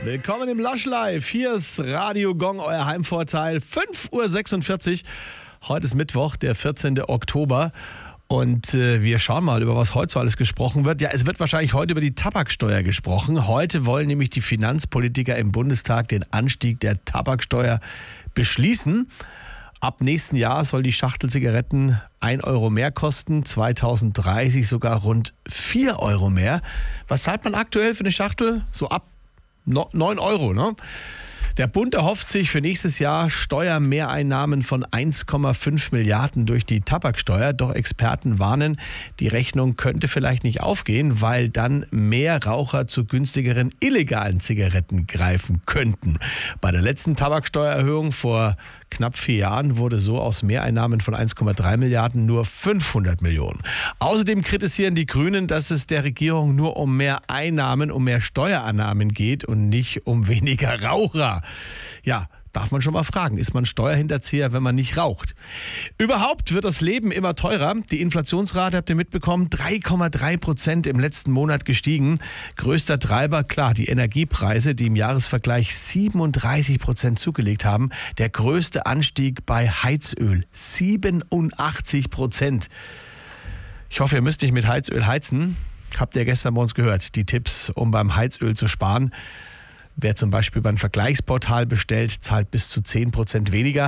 Willkommen im Lush Live. Hier ist Radio Gong, euer Heimvorteil. 5.46 Uhr. Heute ist Mittwoch, der 14. Oktober. Und wir schauen mal, über was heute so alles gesprochen wird. Ja, es wird wahrscheinlich heute über die Tabaksteuer gesprochen. Heute wollen nämlich die Finanzpolitiker im Bundestag den Anstieg der Tabaksteuer beschließen. Ab nächsten Jahr soll die Schachtel Zigaretten 1 Euro mehr kosten, 2030 sogar rund 4 Euro mehr. Was zahlt man aktuell für eine Schachtel? So ab 9 Euro, ne? Der Bund erhofft sich für nächstes Jahr Steuermehreinnahmen von 1,5 Milliarden durch die Tabaksteuer. Doch Experten warnen, die Rechnung könnte vielleicht nicht aufgehen, weil dann mehr Raucher zu günstigeren illegalen Zigaretten greifen könnten. Bei der letzten Tabaksteuererhöhung vor knapp 4 Jahren wurde so aus Mehreinnahmen von 1,3 Milliarden nur 500 Millionen. Außerdem kritisieren die Grünen, dass es der Regierung nur um mehr Einnahmen, um mehr Steuerannahmen geht und nicht um weniger Raucher. Ja, darf man schon mal fragen, ist man Steuerhinterzieher, wenn man nicht raucht? Überhaupt wird das Leben immer teurer. Die Inflationsrate, habt ihr mitbekommen, 3,3% im letzten Monat gestiegen. Größter Treiber, klar, die Energiepreise, die im Jahresvergleich 37% zugelegt haben. Der größte Anstieg bei Heizöl, 87%. Ich hoffe, ihr müsst nicht mit Heizöl heizen. Habt ihr gestern bei uns gehört, die Tipps, um beim Heizöl zu sparen. Wer zum Beispiel beim Vergleichsportal bestellt, zahlt bis zu 10% weniger.